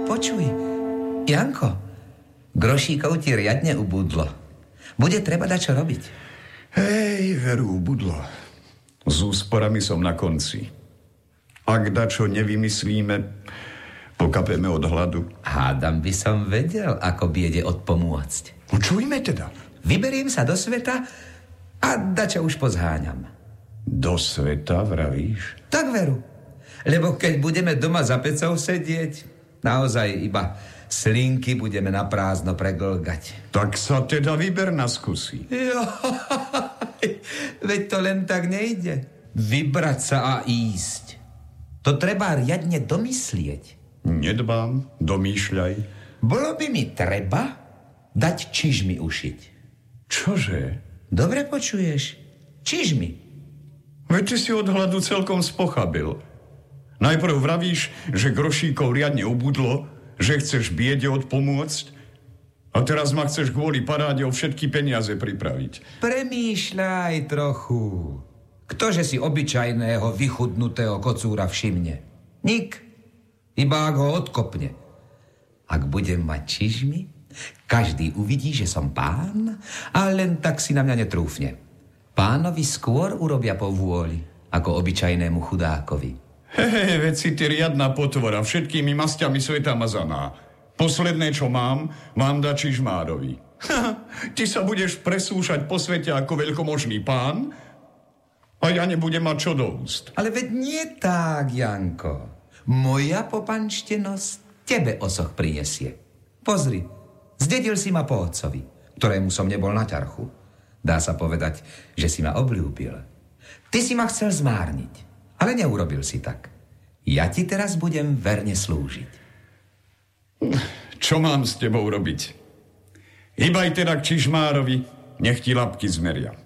Počuj, Janko, grošíkov ti riadne ubudlo. Bude treba dať čo robiť. Hej, veru, ubudlo. S úsporami som na konci. Ak dačo nevymyslíme, pokapeme od hladu. Hádam by som vedel, ako biede odpomôcť. Čujme teda. Vyberiem sa do sveta a dačo už pozháňam. Do sveta, vravíš? Tak veru. Lebo keď budeme doma za pecou sedieť, naozaj iba slinky budeme na prázdno preglgať. Tak sa teda vyber na skúsi. Veď to len tak nejde. Vybrať sa a ísť. To treba riadne domyslieť. Nedbám, domýšľaj. Bolo by mi treba dať čižmy ušiť. Čože? Dobre počuješ? Čižmy. Veď ty si od hladu celkom spochabil. Najprv vravíš, že grošíkov riadne ubudlo, že chceš biede odpomôcť, a teraz ma chceš kvôli paráde o všetky peniaze pripraviť. Premýšľaj trochu. Ktože si obyčajného vychudnutého kocúra všimne? Nik. Iba ak ho odkopne. Ak budem mať čižmy, každý uvidí, že som pán, a len tak si na mňa netrúfne. Pánovi skôr urobia po vôli, ako obyčajnému chudákovi. Veď si ty riadna potvora, všetkými masťami sveta mazaná. Posledné, čo mám dať čižmárovi. Ty sa budeš presúšať po svete ako veľkomožný pán a ja nebudem mať čo do úst. Ale veď nie tak, Janko. Moja popanštenosť tebe osoch prinesie. Pozri, zdedil si ma po otcovi, ktorému som nebol na ťarchu. Dá sa povedať, že si ma obľúbil. Ty si ma chcel zmárniť, ale neurobil si tak. Ja ti teraz budem verne slúžiť. Čo mám s tebou robiť? Hýbaj teda k čižmárovi, nech ti labky zmeria.